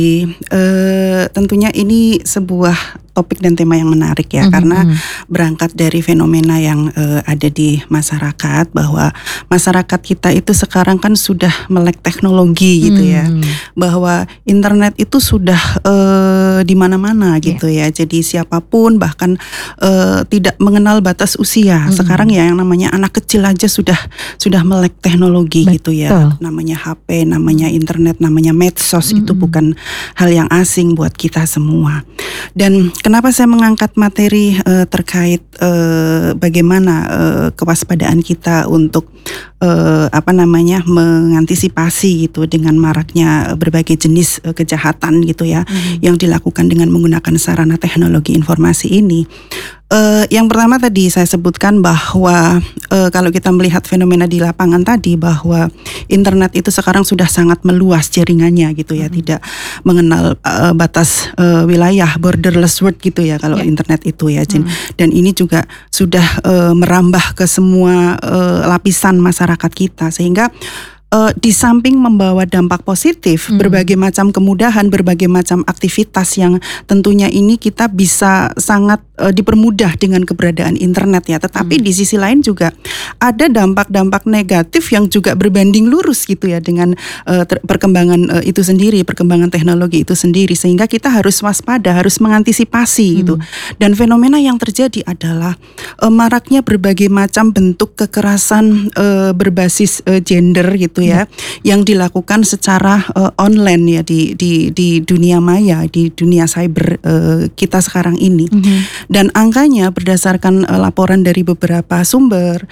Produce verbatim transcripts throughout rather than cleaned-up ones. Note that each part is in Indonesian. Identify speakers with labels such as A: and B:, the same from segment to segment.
A: Uh, tentunya ini sebuah topik dan tema yang menarik ya, mm-hmm. karena berangkat dari fenomena yang uh, ada di masyarakat, bahwa masyarakat kita itu sekarang kan sudah melek teknologi gitu ya, mm. bahwa internet itu sudah uh, di mana-mana gitu yeah. ya, jadi siapapun bahkan uh, tidak mengenal batas usia. Mm-hmm. Sekarang ya yang namanya anak kecil aja sudah sudah melek teknologi. Betul. Gitu ya, namanya H P, namanya internet, namanya medsos, mm-hmm. itu bukan hal yang asing buat kita semua. Dan kenapa saya mengangkat materi uh, terkait uh, bagaimana uh, kewaspadaan kita untuk uh, apa namanya mengantisipasi gitu dengan maraknya berbagai jenis uh, kejahatan gitu ya, mm-hmm. yang dilakukan dengan menggunakan sarana teknologi informasi ini. Uh, yang pertama tadi saya sebutkan bahwa uh, kalau kita melihat fenomena di lapangan tadi, bahwa internet itu sekarang sudah sangat meluas jaringannya gitu ya, hmm. tidak mengenal uh, batas uh, wilayah, borderless world gitu ya kalau yeah. internet itu ya. Hmm. Dan ini juga sudah uh, merambah ke semua uh, lapisan masyarakat kita, sehingga Uh, di samping membawa dampak positif, hmm. berbagai macam kemudahan, berbagai macam aktivitas yang tentunya ini kita bisa sangat uh, dipermudah dengan keberadaan internet ya. Tetapi hmm. di sisi lain juga ada dampak-dampak negatif yang juga berbanding lurus gitu ya dengan uh, ter- perkembangan uh, itu sendiri, perkembangan teknologi itu sendiri, sehingga kita harus waspada, harus mengantisipasi hmm. gitu. Dan fenomena yang terjadi adalah uh, maraknya berbagai macam bentuk kekerasan uh, berbasis uh, gender gitu ya, yang dilakukan secara uh, online ya di di di dunia maya, di dunia cyber uh, kita sekarang ini. Mm-hmm. Dan angkanya berdasarkan uh, laporan dari beberapa sumber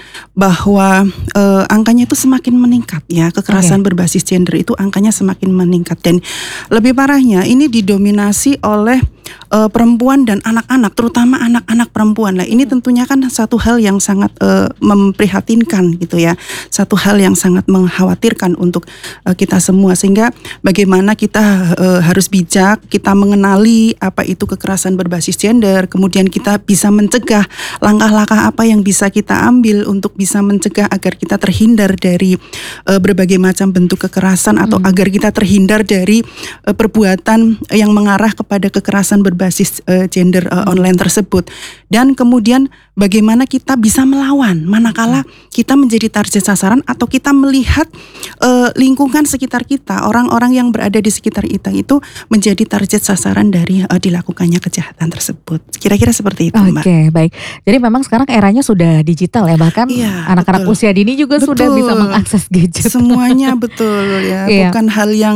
A: bahwa uh, angkanya itu semakin meningkat ya, kekerasan okay. berbasis gender itu angkanya semakin meningkat, dan lebih parahnya ini didominasi oleh uh, perempuan dan anak-anak, terutama anak-anak perempuan. Nah, ini tentunya kan satu hal yang sangat uh, memprihatinkan gitu ya, satu hal yang sangat mengkhawatirkan untuk uh, kita semua, sehingga bagaimana kita uh, harus bijak, kita mengenali apa itu kekerasan berbasis gender, kemudian kita bisa mencegah, langkah-langkah apa yang bisa kita ambil untuk bisa mencegah agar kita terhindar dari uh, berbagai macam bentuk kekerasan, atau hmm. agar kita terhindar dari uh, perbuatan yang mengarah kepada kekerasan berbasis uh, gender uh, online tersebut. Dan kemudian bagaimana kita bisa melawan manakala kita menjadi target sasaran, atau kita melihat Uh, lingkungan sekitar kita, orang-orang yang berada di sekitar kita itu menjadi target sasaran dari uh, dilakukannya kejahatan tersebut. Kira-kira seperti itu, Mbak.
B: Oke, baik. Jadi memang sekarang eranya sudah digital ya, bahkan iya, anak-anak betul. Usia dini juga betul. Sudah bisa mengakses gadget.
A: Semuanya betul ya,
B: iya.
A: bukan hal yang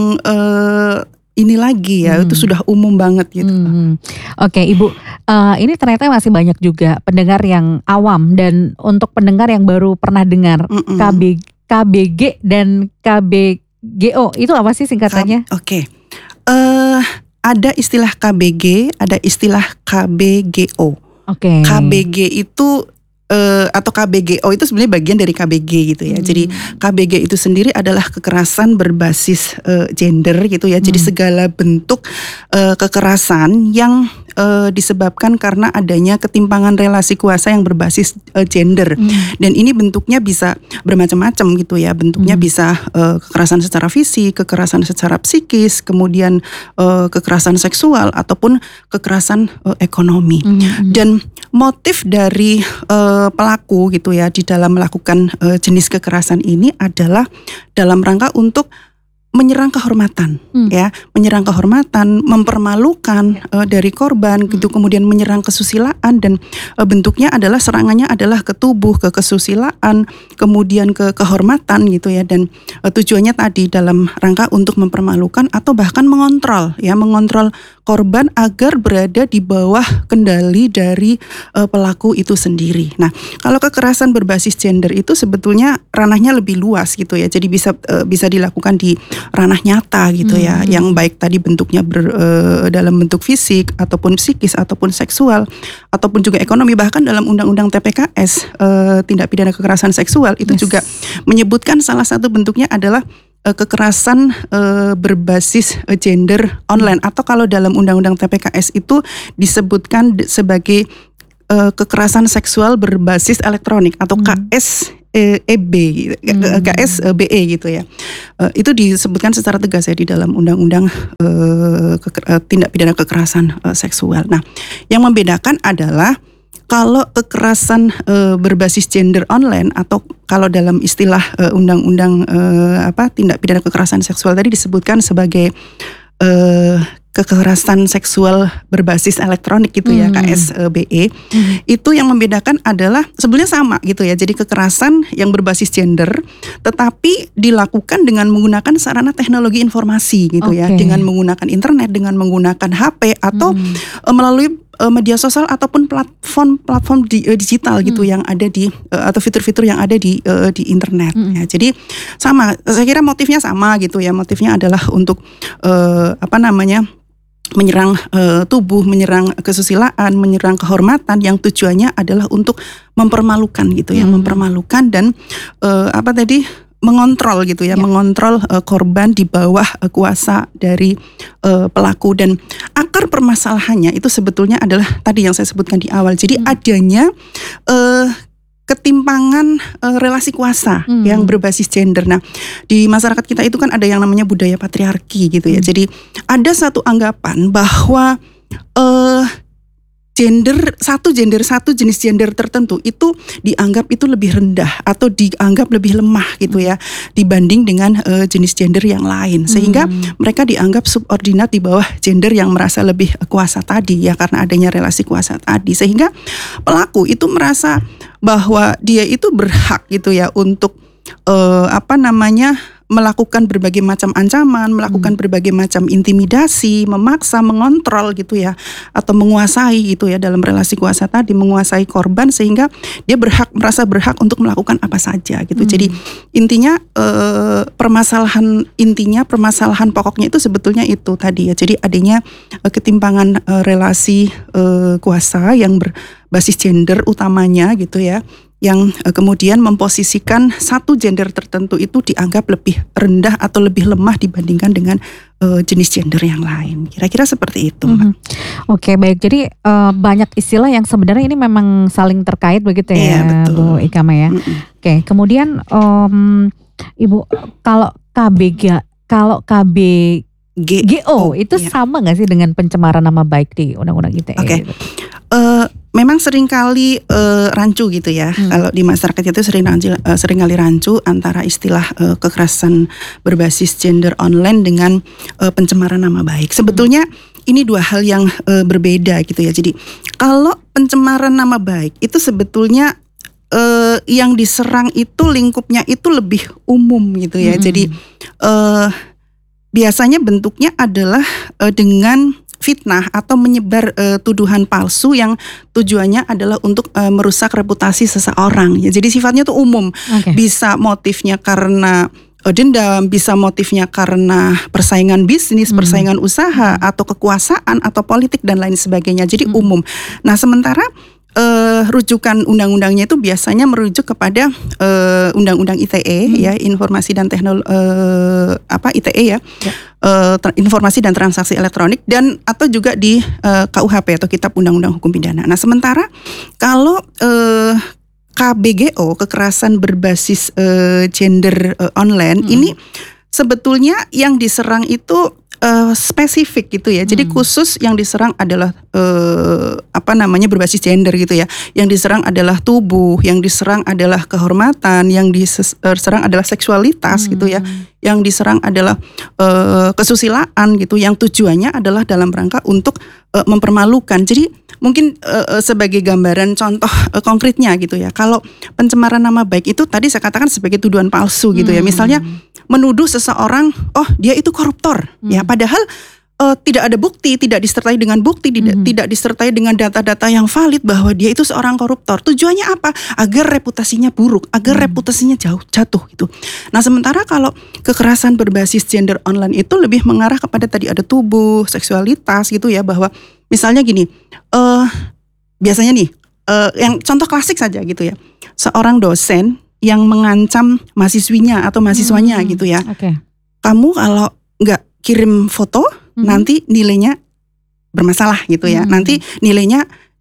A: uh, ini lagi ya, hmm. itu sudah umum banget gitu.
B: Hmm. Oke, Ibu, uh, ini ternyata masih banyak juga pendengar yang awam, dan untuk pendengar yang baru pernah dengar Mm-mm. K B K B G dan K B G O itu apa sih singkatannya?
A: Oke, okay. uh, ada istilah K B G, ada istilah K B G O.
B: Oke. Okay.
A: K B G itu uh, atau K B G O itu sebenarnya bagian dari K B G gitu ya. Hmm. Jadi K B G itu sendiri adalah kekerasan berbasis uh, gender gitu ya. Jadi hmm. segala bentuk uh, kekerasan yang Uh, disebabkan karena adanya ketimpangan relasi kuasa yang berbasis uh, gender, hmm. dan ini bentuknya bisa bermacam-macam gitu ya. Bentuknya hmm. bisa uh, kekerasan secara fisik, kekerasan secara psikis, kemudian uh, kekerasan seksual, ataupun kekerasan uh, ekonomi. Hmm. Dan motif dari uh, pelaku gitu ya di dalam melakukan uh, jenis kekerasan ini adalah dalam rangka untuk menyerang kehormatan, hmm. ya, menyerang kehormatan, mempermalukan uh, dari korban, gitu, hmm. kemudian menyerang kesusilaan, dan uh, bentuknya adalah serangannya adalah ke tubuh, ke kesusilaan, kemudian ke kehormatan, gitu ya, dan uh, tujuannya tadi dalam rangka untuk mempermalukan atau bahkan mengontrol, ya, mengontrol korban agar berada di bawah kendali dari uh, pelaku itu sendiri. Nah, kalau kekerasan berbasis gender itu sebetulnya ranahnya lebih luas, gitu ya, jadi bisa uh, bisa dilakukan di ranah nyata gitu ya, hmm. yang baik tadi bentuknya ber, uh, dalam bentuk fisik ataupun psikis ataupun seksual ataupun juga ekonomi. Bahkan dalam undang-undang T P K S uh, tindak pidana kekerasan seksual itu yes. juga menyebutkan salah satu bentuknya adalah uh, kekerasan uh, berbasis uh, gender online, atau kalau dalam undang-undang T P K S itu disebutkan sebagai uh, kekerasan seksual berbasis elektronik atau
B: Hmm.
A: K S E B,
B: Hmm.
A: K S B E gitu ya. Uh, itu disebutkan secara tegas ya di dalam undang-undang uh, keker- uh, tindak pidana kekerasan uh, seksual. Nah, yang membedakan adalah kalau kekerasan uh, berbasis gender online atau kalau dalam istilah uh, undang-undang uh, apa tindak pidana kekerasan seksual tadi disebutkan sebagai uh, kekerasan seksual berbasis elektronik gitu ya,
B: Hmm.
A: K S B E.
B: Hmm.
A: Itu yang membedakan adalah sebetulnya sama gitu ya. Jadi kekerasan yang berbasis gender tetapi dilakukan dengan menggunakan sarana teknologi informasi gitu ya,
B: Oke.
A: dengan menggunakan internet, dengan menggunakan H P atau
B: Hmm.
A: uh, melalui uh, media sosial ataupun platform-platform di, uh, digital gitu
B: Hmm.
A: yang ada di uh, atau fitur-fitur yang ada di uh, di internet
B: Hmm.
A: ya. Jadi sama, saya kira motifnya sama gitu ya. Motifnya adalah untuk uh, apa namanya? menyerang uh, tubuh, menyerang kesusilaan, menyerang kehormatan yang tujuannya adalah untuk mempermalukan gitu ya,
B: Hmm.
A: mempermalukan dan uh, apa tadi mengontrol gitu ya,
B: Ya.
A: mengontrol uh, korban di bawah uh, kuasa dari uh, pelaku. Dan akar permasalahannya itu sebetulnya adalah tadi yang saya sebutkan di awal. Jadi
B: Hmm.
A: adanya uh, ketimpangan uh, relasi kuasa
B: Hmm.
A: yang berbasis gender. Nah, di masyarakat kita itu kan ada yang namanya budaya patriarki gitu ya.
B: Hmm.
A: Jadi ada satu anggapan bahwa uh, gender satu gender satu jenis gender tertentu itu dianggap itu lebih rendah atau dianggap lebih lemah gitu ya dibanding dengan uh, jenis gender yang lain, sehingga
B: Hmm.
A: mereka dianggap subordinat di bawah gender yang merasa lebih kuasa tadi ya, karena adanya relasi kuasa tadi, sehingga pelaku itu merasa bahwa dia itu berhak gitu ya untuk uh, apa namanya melakukan berbagai macam ancaman, melakukan
B: Hmm.
A: berbagai macam intimidasi, memaksa, mengontrol gitu ya, atau menguasai gitu ya dalam relasi kuasa tadi, menguasai korban sehingga dia berhak merasa berhak untuk melakukan apa saja gitu.
B: Hmm.
A: Jadi intinya eh, permasalahan intinya permasalahan pokoknya itu sebetulnya itu tadi ya. Jadi adanya eh, ketimpangan eh, relasi eh, kuasa yang berbasis gender utamanya gitu ya, yang uh, kemudian memposisikan satu gender tertentu itu dianggap lebih rendah atau lebih lemah dibandingkan dengan uh, jenis gender yang lain. Kira-kira seperti itu, Mbak.
B: Mhm. Oke, baik. Jadi uh, banyak istilah yang sebenarnya ini memang saling terkait begitu
A: Iya,
B: ya,
A: betul.
B: Bu Ikama ya.
A: Mm-mm.
B: Oke, kemudian um, Ibu kalau K B G kalau K B G O itu
A: iya.
B: sama nggak sih dengan pencemaran nama baik di Undang-Undang I T E?
A: Oke.
B: gitu?
A: Uh, memang seringkali uh, rancu gitu ya.
B: Hmm.
A: Kalau di masyarakat itu sering rancu, uh, seringkali rancu antara istilah uh, kekerasan berbasis gender online dengan uh, pencemaran nama baik. Sebetulnya ini dua hal yang uh, berbeda gitu ya. Jadi kalau pencemaran nama baik itu sebetulnya uh, yang diserang itu lingkupnya itu lebih umum gitu ya.
B: Hmm.
A: Jadi uh, biasanya bentuknya adalah uh, dengan fitnah atau menyebar uh, tuduhan palsu yang tujuannya adalah untuk uh, merusak reputasi seseorang. Ya, jadi sifatnya tuh umum.
B: Oke.
A: Bisa motifnya karena uh, dendam, bisa motifnya karena persaingan bisnis,
B: Hmm.
A: persaingan usaha, atau kekuasaan, atau politik dan lain sebagainya. Jadi
B: Hmm.
A: umum. Nah, sementara Uh, rujukan undang-undangnya itu biasanya merujuk kepada uh, undang-undang I T E
B: Hmm.
A: ya, informasi dan teknologi uh, apa I T E ya,
B: Ya.
A: uh, ter- informasi dan transaksi elektronik, dan atau juga di uh, K U H P atau Kitab Undang-Undang Hukum Pidana. Nah, sementara kalau uh, K B G O kekerasan berbasis uh, gender uh, online
B: Hmm.
A: ini sebetulnya yang diserang itu Uh, spesifik gitu ya. Jadi
B: Hmm.
A: khusus yang diserang adalah uh, apa namanya berbasis gender gitu ya. Yang diserang adalah tubuh, yang diserang adalah kehormatan, yang diserang adalah seksualitas
B: Hmm.
A: gitu ya. Yang diserang adalah uh, kesusilaan gitu. Yang tujuannya adalah dalam rangka untuk uh, mempermalukan. Jadi mungkin uh, sebagai gambaran contoh uh, konkretnya gitu ya. Kalau pencemaran nama baik itu tadi saya katakan sebagai tuduhan palsu gitu ya.
B: Hmm.
A: Misalnya menuduh seseorang, oh dia itu koruptor,
B: Hmm.
A: ya padahal uh, tidak ada bukti, tidak disertai dengan bukti, tidak
B: Hmm.
A: tidak disertai dengan data-data yang valid bahwa dia itu seorang koruptor. Tujuannya apa? Agar reputasinya buruk, agar
B: Hmm.
A: reputasinya jauh jatuh gitu. Nah, sementara kalau kekerasan berbasis gender online itu lebih mengarah kepada tadi ada tubuh, seksualitas gitu ya, bahwa misalnya gini, uh, biasanya nih, uh, yang contoh klasik saja gitu ya, seorang dosen yang mengancam mahasiswinya atau mahasiswanya
B: Hmm.
A: gitu ya.
B: Oke.
A: Kamu kalau nggak kirim foto,
B: Mhm.
A: nanti nilainya bermasalah gitu ya.
B: Hmm.
A: Nanti nilainya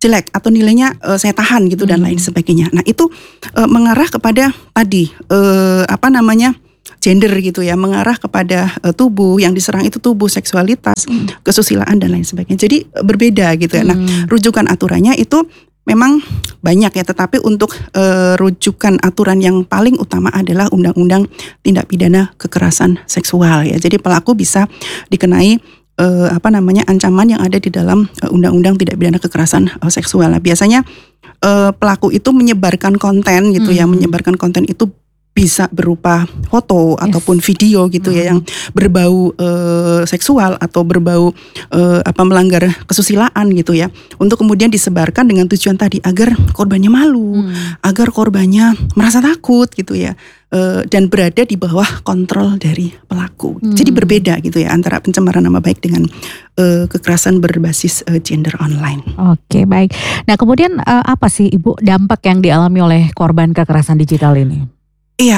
A: jelek atau nilainya uh, saya tahan gitu dan lain sebagainya. Nah itu uh, mengarah kepada tadi uh, apa namanya gender gitu ya, mengarah kepada uh, tubuh, yang diserang itu tubuh, seksualitas, hmm. kesusilaan dan lain sebagainya. Jadi uh, berbeda gitu ya. Hmm. Nah rujukan aturannya itu memang banyak ya, tetapi untuk uh, rujukan aturan yang paling utama adalah Undang-Undang Tindak Pidana Kekerasan Seksual ya. Jadi pelaku bisa dikenai uh, apa namanya ancaman yang ada di dalam uh, Undang-Undang Tindak Pidana Kekerasan uh, Seksual. Nah, biasanya uh, pelaku itu menyebarkan konten gitu hmm. ya, menyebarkan konten itu bisa berupa foto yes. ataupun video gitu hmm. ya yang berbau e, seksual atau berbau e, apa melanggar kesusilaan gitu ya, untuk kemudian disebarkan dengan tujuan tadi agar korbannya malu, hmm. agar korbannya merasa takut gitu ya, e, dan berada di bawah kontrol dari pelaku. Hmm. Jadi berbeda gitu ya antara pencemaran nama baik dengan e, kekerasan berbasis e, gender online.
B: Oke, baik. Nah, kemudian e, apa sih Ibu dampak yang dialami oleh korban kekerasan digital ini?
A: Iya,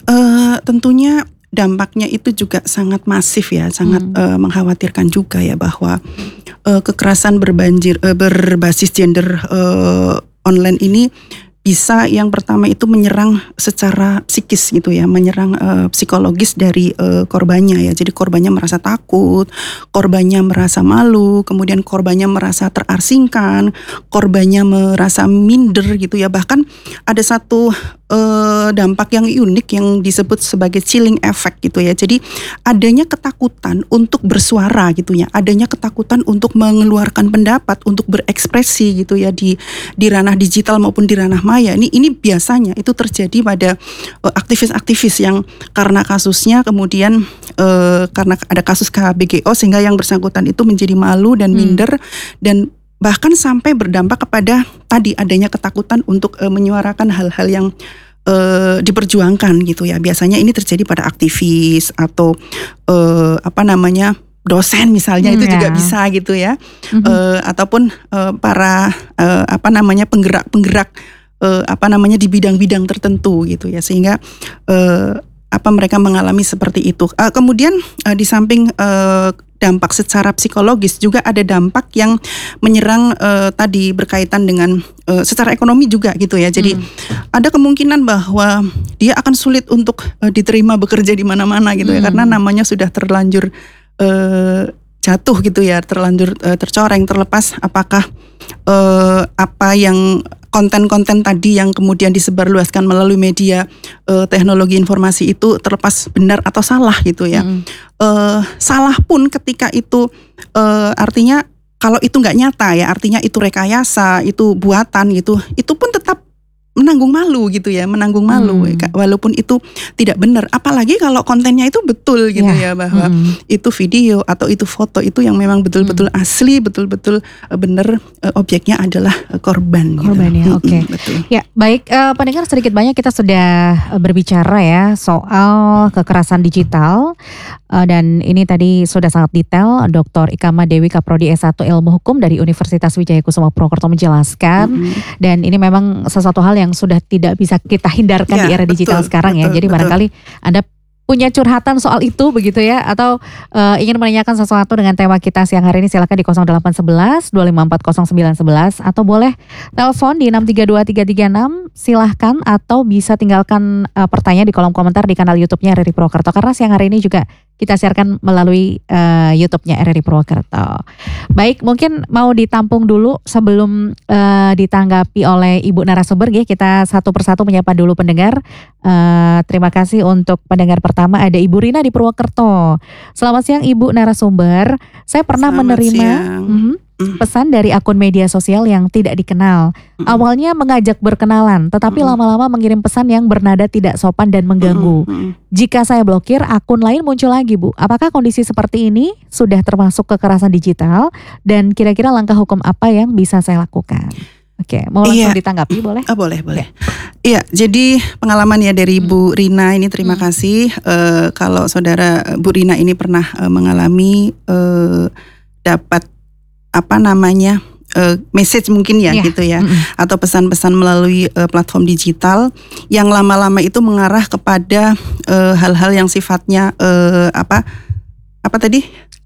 A: uh, tentunya dampaknya itu juga sangat masif ya, sangat hmm. uh, mengkhawatirkan juga ya, bahwa uh, kekerasan berbanjir uh, berbasis gender uh, online ini bisa yang pertama itu menyerang secara psikis gitu ya, menyerang uh, psikologis dari uh, korbannya ya. Jadi korbannya merasa takut, korbannya merasa malu, kemudian korbannya merasa terasingkan, korbannya merasa minder gitu ya. Bahkan ada satu uh, dampak yang unik yang disebut sebagai chilling effect gitu ya. Jadi adanya ketakutan untuk bersuara gitu ya, adanya ketakutan untuk mengeluarkan pendapat, untuk berekspresi gitu ya di di ranah digital maupun di ranah maya. Ini ini biasanya itu terjadi pada uh, aktivis-aktivis yang karena kasusnya kemudian uh, karena ada kasus K B G O sehingga yang bersangkutan itu menjadi malu dan minder hmm. dan bahkan sampai berdampak kepada tadi adanya ketakutan untuk uh, menyuarakan hal-hal yang uh, diperjuangkan gitu ya. Biasanya ini terjadi pada aktivis atau uh, apa namanya dosen misalnya, hmm, itu ya. juga bisa gitu ya, mm-hmm. uh, ataupun uh, para uh, apa namanya penggerak-penggerak uh, apa namanya di bidang-bidang tertentu gitu ya, sehingga uh, apa mereka mengalami seperti itu. Uh, kemudian uh, di samping uh, dampak secara psikologis juga ada dampak yang menyerang uh, tadi berkaitan dengan uh, secara ekonomi juga gitu ya. Jadi hmm. ada kemungkinan bahwa dia akan sulit untuk uh, diterima bekerja di mana-mana gitu ya, hmm. karena namanya sudah terlanjur uh, jatuh gitu ya, terlanjur uh, tercoreng, terlepas apakah uh, apa yang konten-konten tadi yang kemudian disebarluaskan melalui media uh, teknologi informasi itu terlepas benar atau salah gitu ya. Mm. Uh, salah pun ketika itu uh, artinya kalau itu nggak nyata ya, artinya itu rekayasa, itu buatan gitu, itu pun tetap menanggung malu gitu ya, menanggung malu hmm. ya, walaupun itu tidak benar. Apalagi kalau kontennya itu betul gitu ya, ya bahwa hmm. itu video atau itu foto itu yang memang betul-betul hmm. asli, betul-betul benar objeknya adalah korban.
B: Korban
A: gitu.
B: ya, oke. Okay.
A: Betul.
B: Ya baik, uh, pendengar sedikit banyak kita sudah berbicara ya soal kekerasan digital uh, dan ini tadi sudah sangat detail. Doktor Ikama Dewi Kaprodi S satu Ilmu Hukum dari Universitas Wijaya Kusuma Purwokerto menjelaskan, hmm. dan ini memang sesuatu hal yang sudah tidak bisa kita hindarkan ya, di era digital betul, sekarang ya. Betul, Jadi betul. barangkali Anda punya curhatan soal itu begitu ya, atau uh, ingin menanyakan sesuatu dengan tema kita siang hari ini, silakan di nol delapan satu satu dua lima empat nol sembilan satu satu atau boleh telepon di enam tiga dua tiga tiga enam, silahkan, atau bisa tinggalkan uh, pertanyaan di kolom komentar di kanal YouTube-nya R R I Purwokerto, karena siang hari ini juga kita siarkan melalui uh, YouTube-nya R R I Purwokerto. Baik, mungkin mau ditampung dulu sebelum uh, ditanggapi oleh Ibu narasumber ya. Kita satu persatu menyapa dulu pendengar. Uh, terima kasih untuk pendengar pertama, ada Ibu Rina di Purwokerto. Selamat siang Ibu narasumber. Saya pernah Selamat menerima uh, pesan dari akun media sosial yang tidak dikenal. Mm-hmm. Awalnya mengajak berkenalan, tetapi mm-hmm. lama-lama mengirim pesan yang bernada tidak sopan dan mengganggu. Mm-hmm. Jika saya blokir, akun lain muncul lagi, Bu. Apakah kondisi seperti ini sudah termasuk kekerasan digital? Dan kira-kira langkah hukum apa yang bisa saya lakukan? Oke, mau langsung iya. ditanggapi boleh?
A: Oh, boleh, boleh. Iya, jadi pengalaman ya dari Bu Rina ini, terima hmm. kasih. Uh, kalau saudara Bu Rina ini pernah uh, mengalami uh, dapat apa namanya uh, message mungkin ya, yeah. gitu ya, mm-hmm. atau pesan-pesan melalui uh, platform digital yang lama-lama itu mengarah kepada uh, hal-hal yang sifatnya uh, apa apa tadi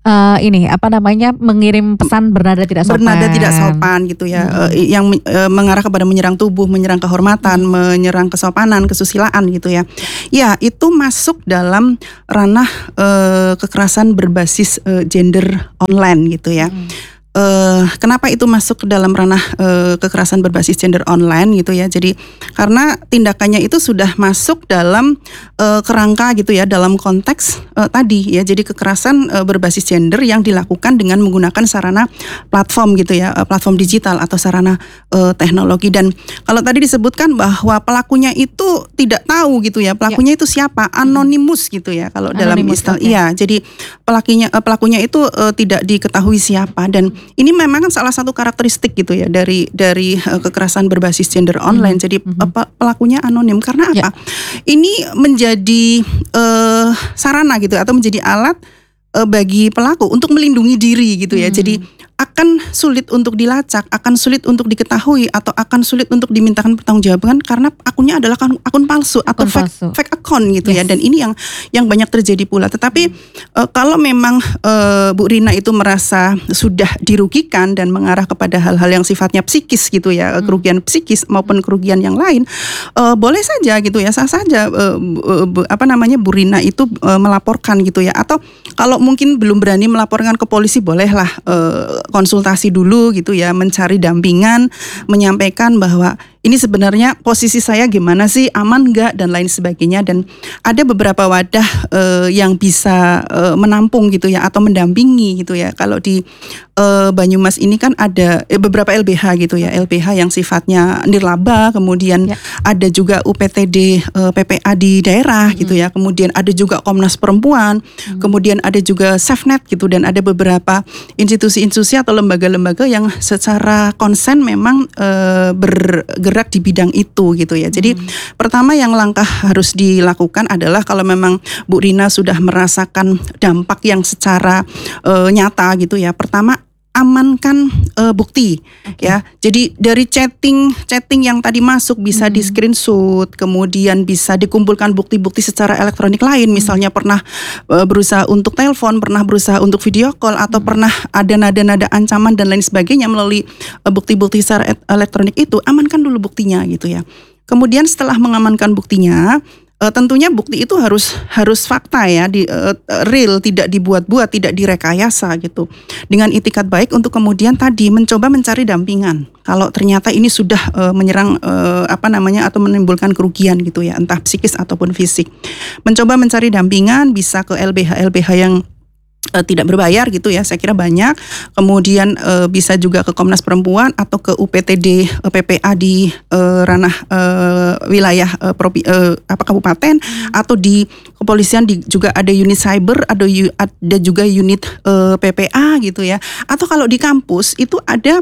B: uh, ini apa namanya mengirim pesan bernada tidak sopan.
A: Bernada tidak sopan gitu ya, hmm. uh, yang uh, mengarah kepada menyerang tubuh, menyerang kehormatan, hmm. menyerang kesopanan, kesusilaan gitu ya. Ya, itu masuk dalam ranah uh, kekerasan berbasis uh, gender online gitu ya. Hmm. Uh, kenapa itu masuk ke dalam ranah uh, kekerasan berbasis gender online gitu ya? Jadi karena tindakannya itu sudah masuk dalam uh, kerangka gitu ya, dalam konteks uh, tadi ya. Jadi kekerasan uh, berbasis gender yang dilakukan dengan menggunakan sarana platform gitu ya, uh, platform digital atau sarana uh, teknologi. Dan kalau tadi disebutkan bahwa pelakunya itu tidak tahu gitu ya, pelakunya ya. Itu siapa? Anonimus gitu ya. Kalau dalam istilah, okay. Iya. Jadi pelakunya uh, pelakunya itu uh, tidak diketahui siapa. Dan ini memang kan salah satu karakteristik gitu ya dari dari uh, kekerasan berbasis gender online. Mm-hmm. Jadi uh, pelakunya anonim karena apa? Yeah. Ini menjadi uh, sarana gitu atau menjadi alat uh, bagi pelaku untuk melindungi diri gitu ya. Mm. Jadi akan sulit untuk dilacak, akan sulit untuk diketahui atau akan sulit untuk dimintakan pertanggungjawaban karena akunnya adalah akun, akun palsu atau akun fake, palsu. fake account gitu yes. ya. Dan ini yang yang banyak terjadi pula. Tetapi hmm. uh, kalau memang uh, Bu Rina itu merasa sudah dirugikan dan mengarah kepada hal-hal yang sifatnya psikis gitu ya, hmm. kerugian psikis maupun kerugian yang lain, uh, boleh saja gitu ya, sah saja uh, uh, apa namanya Bu Rina itu uh, melaporkan gitu ya. Atau kalau mungkin belum berani melaporkan ke polisi, bolehlah uh, konsultasi dulu gitu ya, mencari dampingan, menyampaikan bahwa ini sebenarnya posisi saya gimana sih, aman nggak dan lain sebagainya. Dan ada beberapa wadah uh, yang bisa uh, menampung gitu ya atau mendampingi gitu ya. Kalau di uh, Banyumas ini kan ada eh, beberapa L B H gitu ya, L B H yang sifatnya nirlaba, kemudian ya. Ada juga U P T D uh, P P A di daerah hmm. gitu ya, kemudian ada juga Komnas Perempuan, hmm. kemudian ada juga SafeNet gitu, dan ada beberapa institusi-institusi atau lembaga-lembaga yang secara konsen memang uh, bergerak di bidang itu gitu ya. Jadi hmm. pertama yang langkah harus dilakukan adalah kalau memang Bu Rina sudah merasakan dampak yang secara uh, nyata gitu ya. Pertama, amankan uh, bukti okay. ya. Jadi dari chatting chatting yang tadi masuk bisa hmm. di screenshot, kemudian bisa dikumpulkan bukti-bukti secara elektronik lain. Hmm. Misalnya pernah uh, berusaha untuk telepon, pernah berusaha untuk video call, atau hmm. pernah ada nada-nada ancaman dan lain sebagainya melalui uh, bukti-bukti secara elektronik itu, amankan dulu buktinya gitu ya. Kemudian setelah mengamankan buktinya, Uh, tentunya bukti itu harus harus fakta ya, di, uh, real, tidak dibuat-buat, tidak direkayasa gitu. Dengan itikat baik untuk kemudian tadi mencoba mencari dampingan. Kalau ternyata ini sudah uh, menyerang uh, apa namanya atau menimbulkan kerugian gitu ya, entah psikis ataupun fisik. Mencoba mencari dampingan bisa ke L B H L B H yang Uh, tidak berbayar gitu ya, saya kira banyak. Kemudian uh, bisa juga ke Komnas Perempuan atau ke U P T D uh, P P A di uh, ranah uh, wilayah uh, propi, uh, apa kabupaten, hmm. atau di kepolisian di, juga ada unit cyber, ada ada juga unit uh, P P A gitu ya. Atau kalau di kampus itu ada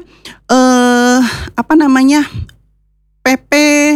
A: uh, apa namanya P P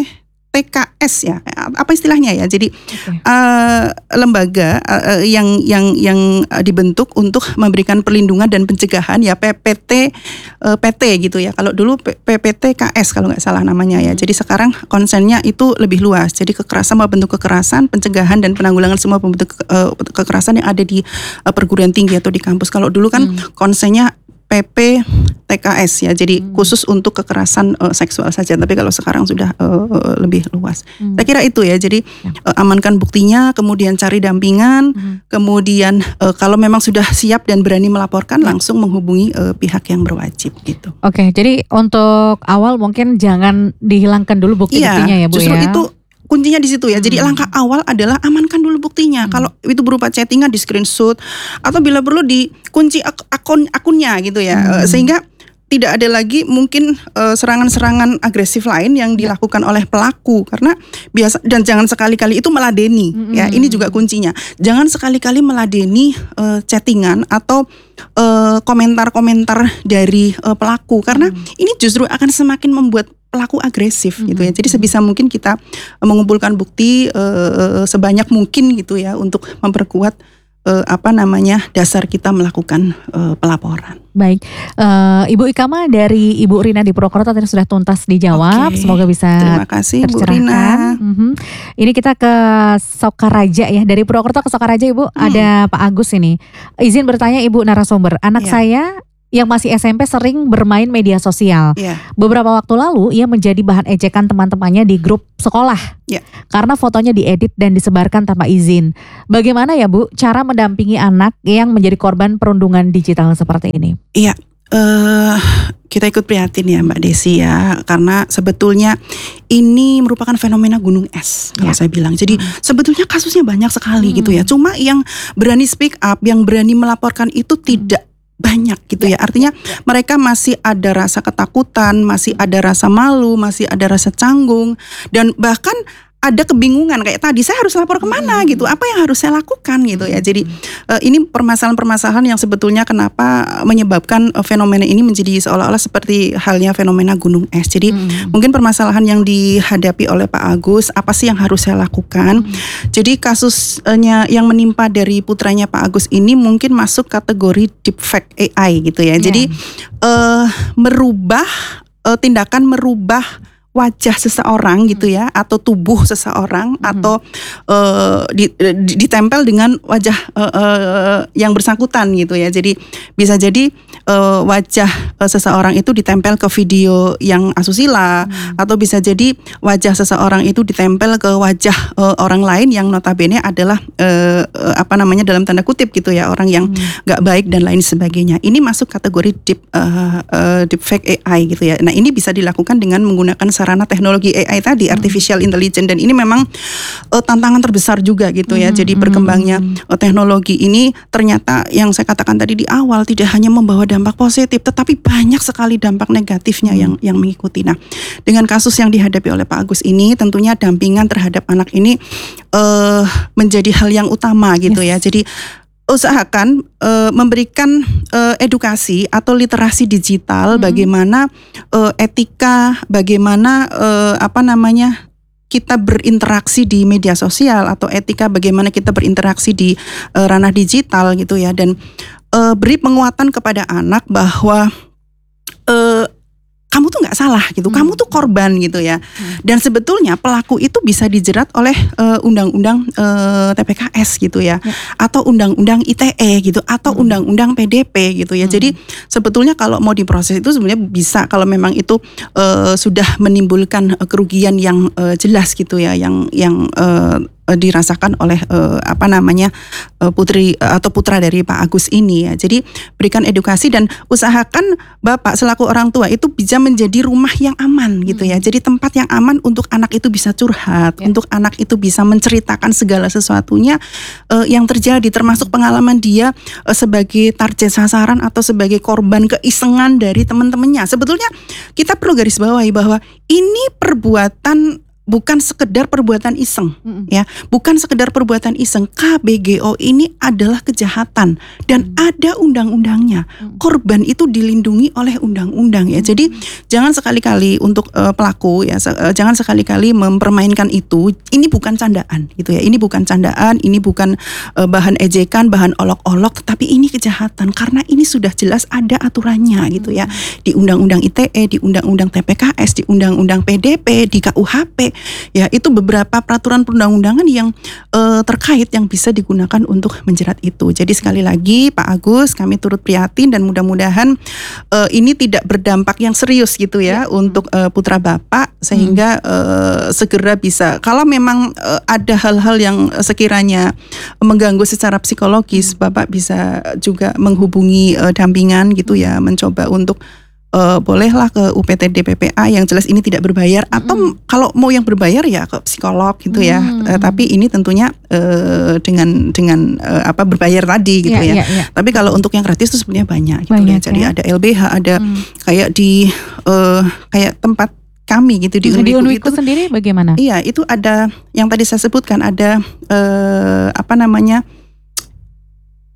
A: T K S ya, apa istilahnya ya. Jadi okay. uh, lembaga uh, yang yang yang dibentuk untuk memberikan perlindungan dan pencegahan ya, P P T uh, P T gitu ya. Kalau dulu P P T K S kalau nggak salah namanya ya. Jadi sekarang konsennya itu lebih luas. Jadi kekerasan, semua bentuk kekerasan, pencegahan dan penanggulangan semua bentuk uh, kekerasan yang ada di uh, perguruan tinggi atau di kampus. Kalau dulu kan hmm. konsennya P P T K S ya, jadi hmm. khusus untuk kekerasan uh, seksual saja. Tapi kalau sekarang sudah uh, uh, lebih luas. Hmm. Saya kira itu ya. Jadi ya. Uh, amankan buktinya, kemudian cari dampingan, hmm. kemudian uh, kalau memang sudah siap dan berani melaporkan, hmm. langsung menghubungi uh, pihak yang berwajib gitu.
B: Oke, jadi untuk awal mungkin jangan dihilangkan dulu bukti-buktinya ya, ya Bu
A: justru
B: ya.
A: Itu kuncinya di situ ya. Jadi hmm. langkah awal adalah amankan dulu buktinya. Hmm. Kalau itu berupa chattingan di screenshot atau bila perlu dikunci ak- akun akunnya gitu ya. Hmm. Sehingga tidak ada lagi mungkin uh, serangan-serangan agresif lain yang dilakukan oleh pelaku, karena biasa, dan jangan sekali-kali itu meladeni hmm. ya. Ini juga kuncinya. Jangan sekali-kali meladeni uh, chattingan atau uh, komentar-komentar dari uh, pelaku, karena hmm. ini justru akan semakin membuat pelaku agresif mm-hmm. gitu ya. Jadi sebisa mungkin kita mengumpulkan bukti uh, sebanyak mungkin gitu ya untuk memperkuat uh, apa namanya dasar kita melakukan uh, pelaporan.
B: Baik, uh, Ibu Ikama dari Ibu Rina di Purwokerto tadi sudah tuntas dijawab.
A: Oke.
B: Semoga bisa
A: Terima kasih Bu Rina.
B: Mm-hmm. Ini kita ke Sokaraja ya, dari Purwokerto ke Sokaraja Ibu. Hmm. Ada Pak Agus ini. Izin bertanya Ibu narasumber, anak yeah. saya yang masih S M P sering bermain media sosial. Yeah. Beberapa waktu lalu ia menjadi bahan ejekan teman-temannya di grup sekolah. Yeah. Karena fotonya diedit dan disebarkan tanpa izin. Bagaimana ya Bu cara mendampingi anak yang menjadi korban perundungan digital seperti ini?
A: Iya. Yeah. Uh, kita ikut prihatin ya Mbak Desi ya, karena sebetulnya ini merupakan fenomena gunung es kalau ya. saya bilang. Jadi hmm. sebetulnya kasusnya banyak sekali hmm. gitu ya. Cuma yang berani speak up, yang berani melaporkan itu tidak banyak gitu ya. ya. Artinya ya. mereka masih ada rasa ketakutan, masih ada rasa malu, masih ada rasa canggung, dan bahkan ada kebingungan kayak tadi, saya harus lapor kemana hmm. gitu, apa yang harus saya lakukan gitu ya. Jadi uh, ini permasalahan-permasalahan yang sebetulnya kenapa menyebabkan uh, fenomena ini menjadi seolah-olah seperti halnya fenomena gunung es. Jadi hmm. mungkin permasalahan yang dihadapi oleh Pak Agus, apa sih yang harus saya lakukan? Hmm. Jadi kasusnya yang menimpa dari putranya Pak Agus ini mungkin masuk kategori deepfake A I gitu ya. Yeah. Jadi uh, merubah uh, tindakan merubah wajah seseorang gitu ya, atau tubuh seseorang, mm-hmm. atau uh, di, di, ditempel dengan wajah uh, uh, yang bersangkutan gitu ya. Jadi bisa jadi uh, wajah uh, seseorang itu ditempel ke video yang asusila, mm-hmm. atau bisa jadi wajah seseorang itu ditempel ke wajah uh, orang lain yang notabene adalah uh, uh, apa namanya dalam tanda kutip gitu ya, orang yang nggak mm-hmm. baik dan lain sebagainya. Ini masuk kategori deep uh, uh, deepfake A I gitu ya. Nah ini bisa dilakukan dengan menggunakan sarana teknologi A I tadi, artificial intelligence, dan ini memang uh, tantangan terbesar juga gitu ya. Hmm. Jadi berkembangnya uh, teknologi ini ternyata yang saya katakan tadi di awal tidak hanya membawa dampak positif, tetapi banyak sekali dampak negatifnya hmm. yang yang mengikuti. Nah, dengan kasus yang dihadapi oleh Pak Agus ini, tentunya dampingan terhadap anak ini uh, menjadi hal yang utama gitu yes. ya. Jadi usahakan uh, memberikan uh, edukasi atau literasi digital, hmm. bagaimana uh, etika, bagaimana uh, apa namanya kita berinteraksi di media sosial, atau etika bagaimana kita berinteraksi di uh, ranah digital gitu ya, dan uh, beri penguatan kepada anak bahwa uh, kamu tuh nggak salah gitu, hmm. kamu tuh korban gitu ya. Hmm. Dan sebetulnya pelaku itu bisa dijerat oleh uh, undang-undang uh, T P K S gitu ya, ya. atau undang-undang I T E gitu, atau hmm. undang-undang P D P gitu ya. Hmm. Jadi sebetulnya kalau mau diproses itu sebenarnya bisa, kalau memang itu uh, sudah menimbulkan uh, kerugian yang uh, jelas gitu ya, yang yang uh, dirasakan oleh uh, apa namanya uh, putri uh, atau putra dari Pak Agus ini ya. Jadi berikan edukasi dan usahakan Bapak selaku orang tua itu bisa menjadi rumah yang aman gitu ya. Hmm. Jadi tempat yang aman untuk anak itu bisa curhat, ya. untuk anak itu bisa menceritakan segala sesuatunya uh, yang terjadi, termasuk pengalaman dia uh, sebagai target sasaran atau sebagai korban keisengan dari teman-temannya. Sebetulnya kita perlu garis bawahi bahwa ini perbuatan bukan sekedar perbuatan iseng, mm-hmm. ya, bukan sekedar perbuatan iseng. K B G O ini adalah kejahatan dan mm-hmm. ada undang-undangnya. Mm-hmm. Korban itu dilindungi oleh undang-undang ya. Mm-hmm. Jadi jangan sekali-kali untuk uh, pelaku ya, se- uh, jangan sekali-kali mempermainkan itu. Ini bukan candaan gitu ya. Ini bukan candaan, ini bukan uh, bahan ejekan, bahan olok-olok, tetapi ini kejahatan karena ini sudah jelas ada aturannya gitu ya. Di undang-undang I T E, di undang-undang T P K S, di undang-undang P D P, di K U H P. Ya, itu beberapa peraturan perundang-undangan yang uh, terkait yang bisa digunakan untuk menjerat itu. Jadi sekali lagi Pak Agus, kami turut prihatin dan mudah-mudahan uh, ini tidak berdampak yang serius gitu ya hmm. untuk uh, putra Bapak, sehingga hmm. uh, segera bisa, kalau memang uh, ada hal-hal yang sekiranya mengganggu secara psikologis, Bapak bisa juga menghubungi uh, dampingan gitu ya, mencoba untuk Uh, bolehlah ke U P T D P P A, yang jelas ini tidak berbayar, atau mm. kalau mau yang berbayar ya ke psikolog gitu ya. Mm. Uh, tapi ini tentunya uh, dengan dengan uh, apa berbayar tadi gitu yeah, ya. Yeah, yeah. Tapi kalau untuk yang gratis itu sebenarnya banyak gitu banyak, ya. Jadi ya? Ada L B H, ada mm. kayak di uh, kayak tempat kami gitu di Unwiku,
B: di Unwiku itu sendiri bagaimana?
A: Iya, itu ada yang tadi saya sebutkan, ada uh, apa namanya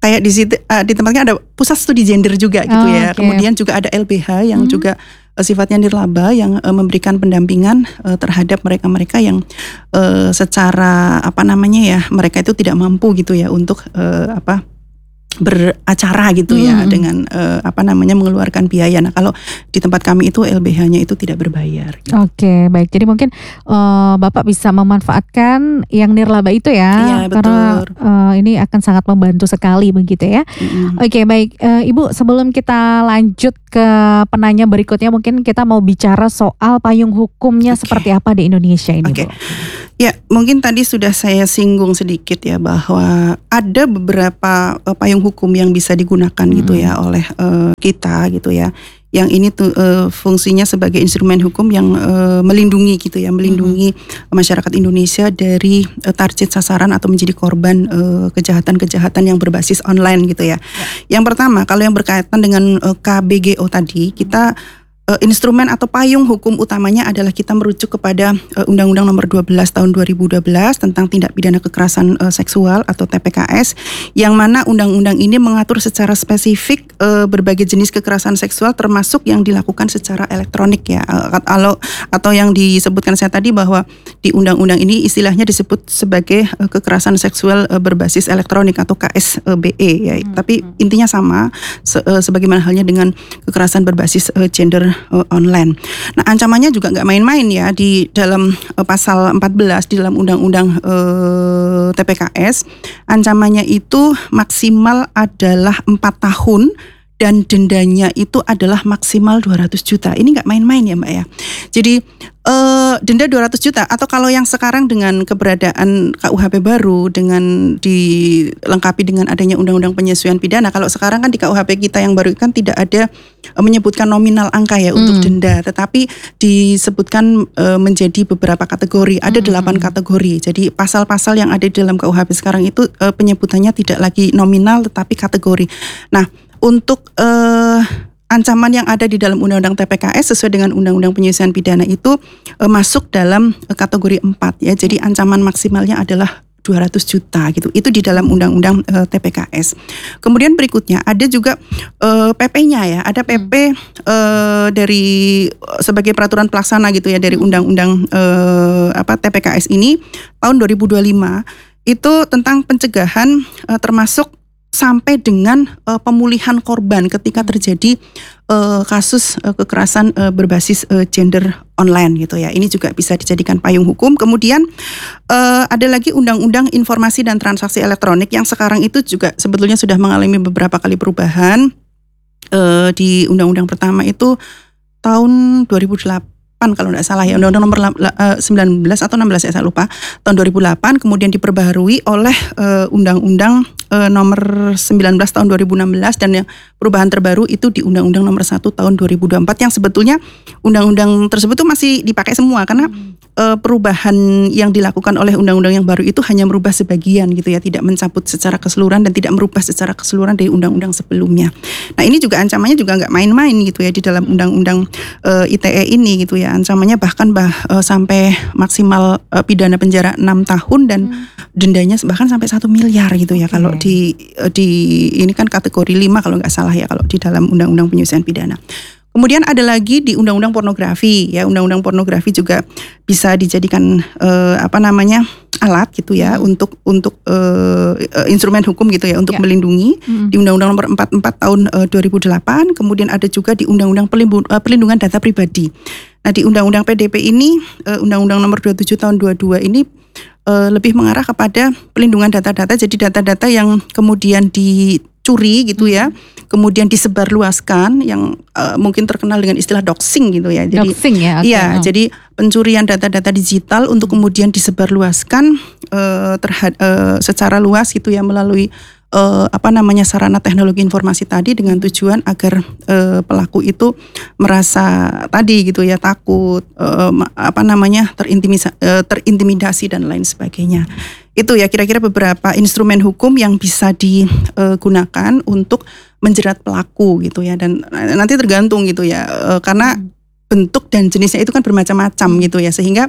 A: kayak di situ uh, di tempatnya ada pusat studi gender juga gitu
B: Oh,
A: ya.
B: oke.
A: Kemudian juga ada L B H yang
B: Hmm.
A: juga uh, sifatnya nirlaba yang uh, memberikan pendampingan uh, terhadap mereka-mereka yang uh, secara apa namanya ya, mereka itu tidak mampu gitu ya untuk uh, apa beracara gitu ya
B: Hmm.
A: dengan uh, apa namanya mengeluarkan biaya. Nah, kalau di tempat kami itu L B H-nya itu tidak berbayar. Gitu.
B: Oke, baik. Jadi mungkin uh, Bapak bisa memanfaatkan yang nirlaba itu ya,
A: Iya,
B: karena
A: betul.
B: uh, ini akan sangat membantu sekali begitu ya.
A: Mm-mm.
B: Oke, baik. Uh, Ibu, sebelum kita lanjut ke penanya berikutnya, mungkin kita mau bicara soal payung hukumnya
A: Oke.
B: seperti apa di Indonesia ini,
A: Oke.
B: Bu.
A: Ya, mungkin tadi sudah saya singgung sedikit ya bahwa ada beberapa uh, payung hukum yang bisa digunakan gitu ya oleh uh, kita gitu ya. Yang ini tuh uh, fungsinya sebagai instrumen hukum yang uh, melindungi gitu ya, melindungi masyarakat Indonesia dari uh, target sasaran atau menjadi korban uh, kejahatan-kejahatan yang berbasis online gitu ya. Yang pertama, kalau yang berkaitan dengan uh, K B G O tadi, kita Uh, instrumen atau payung hukum utamanya adalah kita merujuk kepada uh, Undang-Undang Nomor dua belas Tahun dua ribu dua belas tentang tindak pidana kekerasan uh, seksual atau T P K S, yang mana undang-undang ini mengatur secara spesifik uh, berbagai jenis kekerasan seksual termasuk yang dilakukan secara elektronik ya. Uh, atau atau yang disebutkan saya tadi bahwa di undang-undang ini istilahnya disebut sebagai uh, kekerasan seksual uh, berbasis elektronik atau K S B E ya. Hmm. Tapi intinya sama se- uh, sebagaimana halnya dengan kekerasan berbasis uh, gender uh, online. Nah, ancamannya juga nggak main-main ya di dalam uh, pasal empat belas di dalam undang-undang uh, T P K S. Ancamannya itu maksimal adalah empat tahun dan dendanya itu adalah maksimal dua ratus juta. Ini nggak main-main ya, Mbak ya. Jadi uh, denda dua ratus juta, atau kalau yang sekarang dengan keberadaan K U H P baru dengan dilengkapi dengan adanya undang-undang penyesuaian pidana. Kalau sekarang kan di K U H P kita yang baru kan tidak ada uh, menyebutkan nominal angka ya untuk
B: Hmm.
A: denda, tetapi disebutkan uh, menjadi beberapa kategori. Ada delapan kategori. Jadi pasal-pasal yang ada di dalam K U H P sekarang itu uh, penyebutannya tidak lagi nominal tetapi kategori. Nah, untuk uh, ancaman yang ada di dalam Undang-Undang T P K S sesuai dengan Undang-Undang Penyelesaian Pidana itu uh, masuk dalam uh, kategori empat ya. Jadi ancaman maksimalnya adalah dua ratus juta gitu. Itu di dalam Undang-Undang uh, T P K S. Kemudian berikutnya ada juga uh, P P-nya ya. Ada P P uh, dari uh, sebagai peraturan pelaksana gitu ya dari Undang-Undang uh, apa T P K S ini tahun dua ribu dua puluh lima itu tentang pencegahan uh, termasuk sampai dengan uh, pemulihan korban ketika terjadi uh, kasus uh, kekerasan uh, berbasis uh, gender online gitu ya. Ini juga bisa dijadikan payung hukum. Kemudian uh, ada lagi Undang-Undang Informasi dan Transaksi Elektronik yang sekarang itu juga sebetulnya sudah mengalami beberapa kali perubahan. Uh, di Undang-Undang pertama itu tahun dua ribu delapan kalau tidak salah ya, Undang-Undang nomor sembilan belas atau enam belas ya saya lupa, tahun dua ribu delapan, kemudian diperbaharui oleh uh, Undang-Undang uh, nomor sembilan belas tahun dua ribu enam belas, dan yang perubahan terbaru itu di Undang-Undang nomor satu tahun dua ribu dua puluh empat yang sebetulnya undang-undang tersebut itu masih dipakai semua karena uh, perubahan yang dilakukan oleh undang-undang yang baru itu hanya merubah sebagian gitu ya, tidak mencabut secara keseluruhan dan tidak merubah secara keseluruhan dari undang-undang sebelumnya. Nah, ini juga ancamannya juga nggak main-main gitu ya di dalam undang-undang uh, I T E ini gitu ya. Ancamannya bahkan bah, uh, sampai maksimal uh, pidana penjara enam tahun dan hmm. dendanya bahkan sampai satu miliar gitu ya. Okay. Kalau di uh, di ini kan kategori lima kalau nggak salah ya kalau di dalam Undang-Undang Penyelesaian Pidana. Kemudian ada lagi di Undang-Undang Pornografi ya. Undang-Undang Pornografi juga bisa dijadikan uh, apa namanya alat gitu ya hmm. untuk untuk uh, uh, instrumen hukum gitu ya untuk ya. melindungi hmm. di Undang-Undang Nomor empat puluh empat tahun uh, dua ribu delapan. Kemudian ada juga di Undang-Undang Perlindungan Data Pribadi. Nah, di Undang-Undang P D P ini, Undang-Undang Nomor dua puluh tujuh tahun dua puluh dua ini uh, lebih mengarah kepada pelindungan data-data. Jadi data-data yang kemudian dicuri gitu ya, kemudian disebarluaskan, yang uh, mungkin terkenal dengan istilah doxing gitu ya. Jadi,
B: doxing ya? Okay.
A: Iya,
B: oh.
A: jadi pencurian data-data digital untuk kemudian disebarluaskan uh, terhad, uh, secara luas gitu ya melalui Uh, apa namanya sarana teknologi informasi tadi dengan tujuan agar uh, pelaku itu merasa tadi gitu ya takut uh, apa namanya terintimidasi, uh, terintimidasi dan lain sebagainya. Itu ya kira-kira beberapa instrumen hukum yang bisa digunakan untuk menjerat pelaku gitu ya, dan nanti tergantung gitu ya uh, karena bentuk dan jenisnya itu kan bermacam-macam gitu ya, sehingga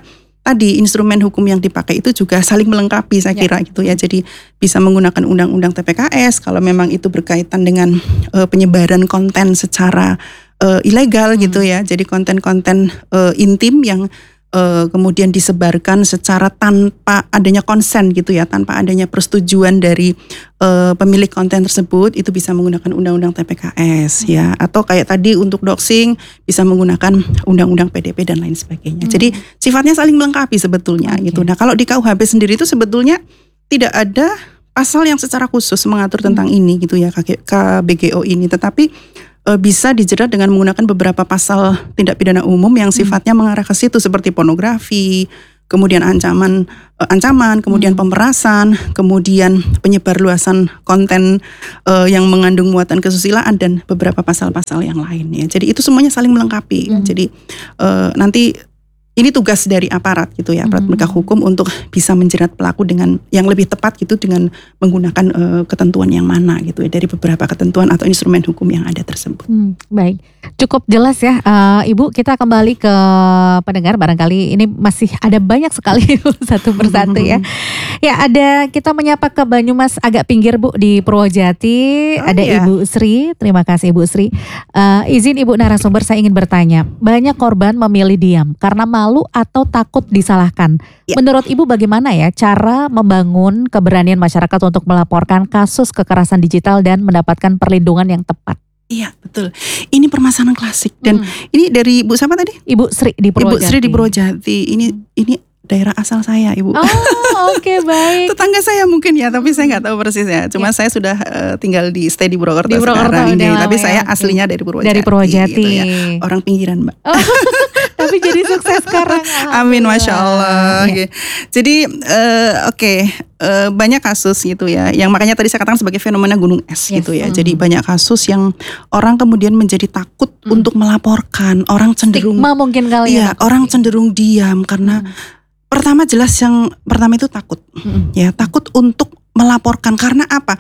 A: tadi instrumen hukum yang dipakai itu juga saling melengkapi saya kira ya. Gitu ya. Jadi bisa menggunakan undang-undang T P K S kalau memang itu berkaitan dengan uh, penyebaran konten secara uh, ilegal hmm. gitu ya. Jadi konten-konten uh, intim yang Uh, kemudian disebarkan secara tanpa adanya konsen gitu ya, tanpa adanya persetujuan dari uh, pemilik konten tersebut, itu bisa menggunakan undang-undang T P K S hmm. ya, atau kayak tadi untuk doxing bisa menggunakan undang-undang P D P dan lain sebagainya. Hmm. Jadi sifatnya saling melengkapi sebetulnya okay. gitu. Nah kalau di K U H P sendiri itu sebetulnya tidak ada pasal yang secara khusus mengatur tentang hmm. ini gitu ya, K B G O ini, tetapi bisa dijerat dengan menggunakan beberapa pasal tindak pidana umum yang sifatnya hmm. mengarah ke situ seperti pornografi, kemudian ancaman uh, ancaman, kemudian hmm. pemerasan, kemudian penyebarluasan konten uh, yang mengandung muatan kesusilaan dan beberapa pasal-pasal yang lain ya. Jadi itu semuanya saling melengkapi. Hmm. Jadi uh, nanti ini tugas dari aparat gitu ya, aparat penegak hmm. hukum untuk bisa menjerat pelaku dengan yang lebih tepat gitu dengan menggunakan uh, ketentuan yang mana gitu ya dari beberapa ketentuan atau instrumen hukum yang ada tersebut. Hmm,
B: baik, cukup jelas ya uh, Ibu. Kita kembali ke pendengar, barangkali ini masih ada banyak sekali satu persatu ya. Ya ada, kita menyapa ke Banyumas agak pinggir Bu di Purwojati. Oh, ada ya. Ibu Sri, terima kasih Ibu Sri. Uh, izin Ibu narasumber, saya ingin bertanya. Banyak korban memilih diam karena malu atau takut disalahkan. Ya. Menurut Ibu bagaimana ya cara membangun keberanian masyarakat untuk melaporkan kasus kekerasan digital dan mendapatkan perlindungan yang tepat?
A: Iya betul. Ini permasalahan klasik dan hmm. ini dari Ibu siapa tadi?
B: Ibu Sri di Purwojati.
A: Ibu Sri di Purwojati. Ini ini daerah asal saya Ibu.
B: Oh oke okay, baik.
A: Tetangga saya mungkin ya, tapi saya nggak tahu persis ya. Cuma ya. Saya sudah uh, tinggal di stay di Purwokerto
B: di
A: sekarang ini. Tapi
B: ya,
A: saya
B: okay.
A: aslinya dari Purwojati.
B: Dari Purwojati.
A: Gitu ya. Orang pinggiran Mbak.
B: Oh, tapi jadi sukses sekarang.
A: Amin, Masya Allah. Ya. Jadi uh, oke. Okay. Uh, banyak kasus gitu ya, yang makanya tadi saya katakan sebagai fenomena gunung es yes. gitu ya. Hmm. Jadi banyak kasus yang orang kemudian menjadi takut hmm. untuk melaporkan. Orang cenderung
B: stigma mungkin kali
A: ya. Iya, orang cenderung diam karena hmm. pertama jelas yang pertama itu takut, hmm. ya takut untuk melaporkan karena apa?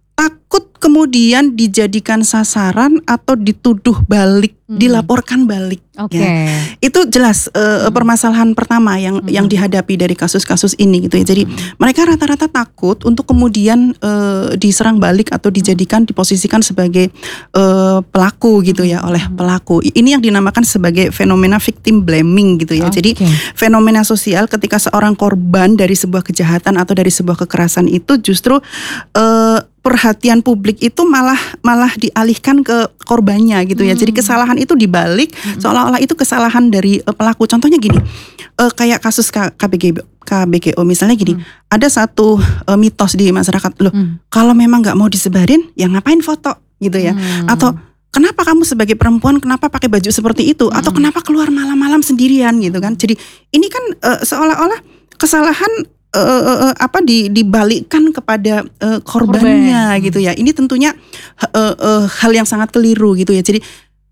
A: Takut kemudian dijadikan sasaran atau dituduh balik, hmm. dilaporkan balik.
B: Okay.
A: Ya. Itu jelas uh, hmm. permasalahan pertama yang hmm. yang dihadapi dari kasus-kasus ini gitu ya. Jadi hmm. mereka rata-rata takut untuk kemudian uh, diserang balik atau dijadikan diposisikan sebagai uh, pelaku gitu ya oleh pelaku. Ini yang dinamakan sebagai fenomena victim blaming gitu ya. Okay. Jadi fenomena sosial ketika seorang korban dari sebuah kejahatan atau dari sebuah kekerasan itu justru uh, perhatian publik itu malah malah dialihkan ke korbannya gitu ya. Hmm. Jadi kesalahan itu dibalik hmm. seolah-olah itu kesalahan dari uh, pelaku. Contohnya gini, uh, kayak kasus K B G O misalnya gini, hmm. ada satu uh, mitos di masyarakat loh, hmm. kalau memang nggak mau disebarin, ya ngapain foto gitu ya? Hmm. Atau kenapa kamu sebagai perempuan kenapa pakai baju seperti itu? Hmm. Atau kenapa keluar malam-malam sendirian gitu kan? Jadi ini kan uh, seolah-olah kesalahan Uh, uh, uh, apa di, dibalikkan kepada uh, korbannya Korban. gitu ya. Ini tentunya uh, uh, hal yang sangat keliru gitu ya. Jadi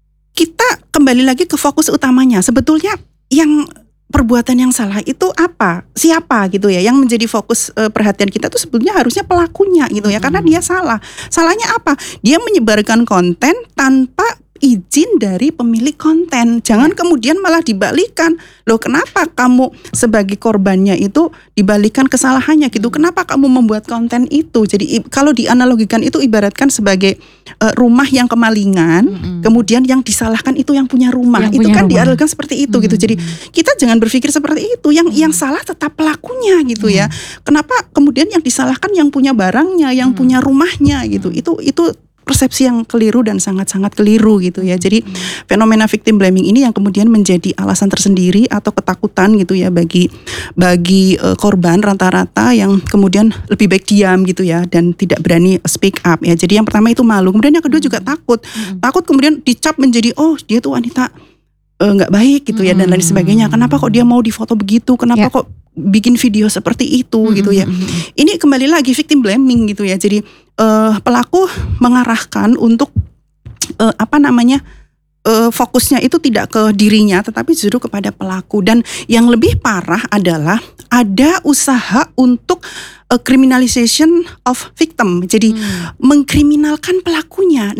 A: kita kembali lagi ke fokus utamanya. Sebetulnya yang perbuatan yang salah itu apa? Siapa gitu ya? Yang menjadi fokus uh, perhatian kita itu sebetulnya harusnya pelakunya gitu ya. Hmm. Karena dia salah. Salahnya apa? Dia menyebarkan konten tanpa izin dari pemilik konten. Jangan kemudian malah dibalikan. Loh kenapa kamu sebagai korbannya itu dibalikan kesalahannya gitu? Kenapa kamu membuat konten itu? Jadi kalau dianalogikan itu ibaratkan sebagai uh, rumah yang kemalingan, mm-hmm. kemudian yang disalahkan itu yang punya rumah. Yang itu punya kan dianalogikan seperti itu mm-hmm. gitu. Jadi kita jangan berpikir seperti itu. Yang mm-hmm. yang salah tetap pelakunya gitu mm-hmm. ya. Kenapa kemudian yang disalahkan yang punya barangnya, yang mm-hmm. punya rumahnya gitu. Mm-hmm. Itu itu persepsi yang keliru dan sangat-sangat keliru gitu ya. Jadi hmm. fenomena victim blaming ini yang kemudian menjadi alasan tersendiri atau ketakutan gitu ya bagi bagi uh, korban rata-rata yang kemudian lebih baik diam gitu ya dan tidak berani speak up ya. Jadi yang pertama itu malu, kemudian yang kedua juga takut. Hmm. Takut kemudian dicap menjadi oh dia tuh wanita nggak uh, baik gitu ya hmm. dan lain sebagainya. Kenapa kok dia mau difoto begitu? Kenapa ya. kok bikin video seperti itu hmm. gitu ya. Ini kembali lagi victim blaming gitu ya. Jadi Uh, pelaku mengarahkan untuk uh, apa namanya uh, fokusnya itu tidak ke dirinya tetapi justru kepada pelaku. Dan yang lebih parah adalah ada usaha untuk uh, criminalization of victim. Jadi hmm. mengkriminalkan pelakunya. Nah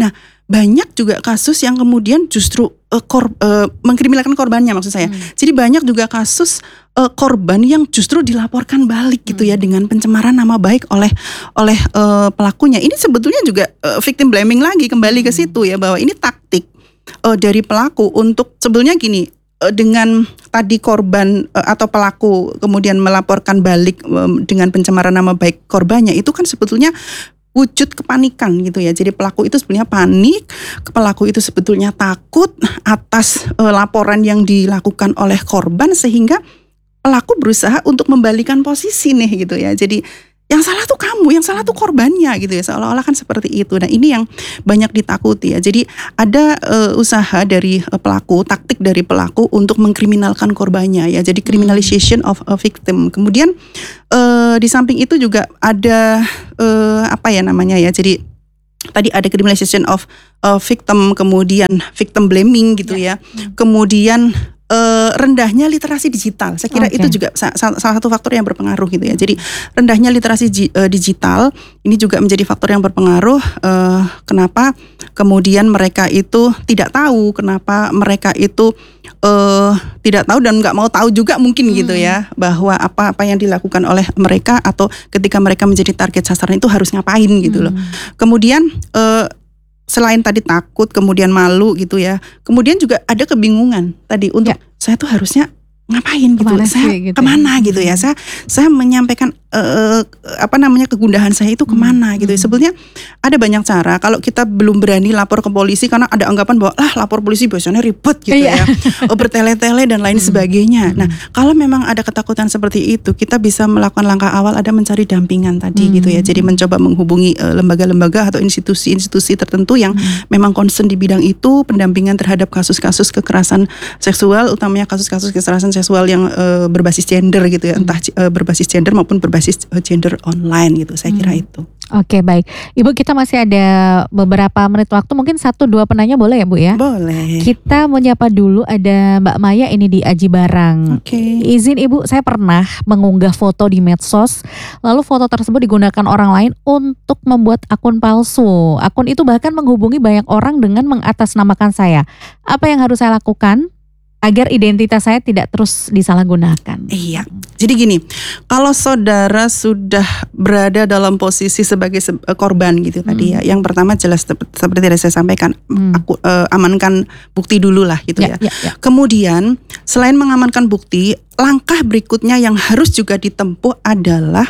A: banyak juga kasus yang kemudian justru uh, kor, uh, mengkriminalkan korbannya maksud saya. Hmm. Jadi banyak juga kasus uh, korban yang justru dilaporkan balik gitu ya, dengan pencemaran nama baik oleh oleh uh, pelakunya. Ini sebetulnya juga uh, victim blaming lagi, kembali ke situ ya, bahwa ini taktik uh, dari pelaku untuk sebetulnya gini, uh, dengan tadi korban uh, atau pelaku kemudian melaporkan balik um, dengan pencemaran nama baik korbannya, itu kan sebetulnya wujud kepanikan gitu ya. Jadi pelaku itu sebetulnya panik, pelaku itu sebetulnya takut atas e, laporan yang dilakukan oleh korban, sehingga pelaku berusaha untuk membalikan posisi nih gitu ya. Jadi yang salah tuh kamu, yang salah tuh korbannya gitu ya, seolah-olah kan seperti itu. Nah ini yang banyak ditakuti ya. Jadi ada e, usaha dari e, pelaku, taktik dari pelaku untuk mengkriminalkan korbannya ya. Jadi criminalization of a victim. Kemudian e, di samping itu juga ada e, apa ya namanya ya. Jadi tadi ada criminalization of a victim, kemudian victim blaming gitu ya. ya. Kemudian Uh, rendahnya literasi digital, saya kira okay. itu juga sa- salah satu faktor yang berpengaruh gitu ya. Jadi rendahnya literasi ji- uh, digital ini juga menjadi faktor yang berpengaruh. Uh, kenapa kemudian mereka itu tidak tahu, kenapa mereka itu uh, tidak tahu dan nggak mau tahu juga mungkin hmm. gitu ya, bahwa apa-apa yang dilakukan oleh mereka atau ketika mereka menjadi target sasaran itu harus ngapain gitu hmm. loh. Kemudian uh, selain tadi takut, kemudian malu gitu ya, kemudian juga ada kebingungan tadi untuk ya. Saya tuh harusnya ngapain gitu,
B: kemana
A: saya
B: sih, gitu
A: kemana
B: ya?
A: gitu ya, saya saya menyampaikan uh, apa namanya kegundahan saya itu kemana hmm. gitu. Sebetulnya ada banyak cara. Kalau kita belum berani lapor ke polisi karena ada anggapan bahwa lah lapor polisi biasanya ribet gitu
B: iya.
A: ya, bertele-tele dan lain hmm. sebagainya. Hmm. Nah kalau memang ada ketakutan seperti itu, kita bisa melakukan langkah awal, ada mencari dampingan tadi hmm. gitu ya. Jadi mencoba menghubungi uh, lembaga-lembaga atau institusi-institusi tertentu yang hmm. memang concern di bidang itu, pendampingan terhadap kasus-kasus kekerasan seksual, utamanya kasus-kasus kekerasan seksual yang uh, berbasis gender gitu ya, entah uh, berbasis gender maupun berbasis uh, gender online gitu. Saya kira hmm. itu.
B: Oke, baik. Ibu, kita masih ada beberapa menit waktu, mungkin satu dua penanya boleh ya Bu ya?
A: Boleh.
B: Kita menyapa dulu, ada Mbak Maya ini di Aji Barang.
A: Oke. Okay.
B: Izin Ibu, saya pernah mengunggah foto di medsos, lalu foto tersebut digunakan orang lain untuk membuat akun palsu. Akun itu bahkan menghubungi banyak orang dengan mengatasnamakan saya. Apa yang harus saya lakukan agar identitas saya tidak terus disalahgunakan?
A: Iya, jadi gini, kalau saudara sudah berada dalam posisi sebagai se- korban gitu hmm. tadi ya, yang pertama jelas seperti yang saya sampaikan, hmm. aku uh, amankan bukti dulu lah gitu ya, ya. ya, ya. Kemudian selain mengamankan bukti, langkah berikutnya yang harus juga ditempuh adalah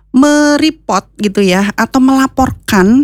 A: mereport gitu ya, atau melaporkan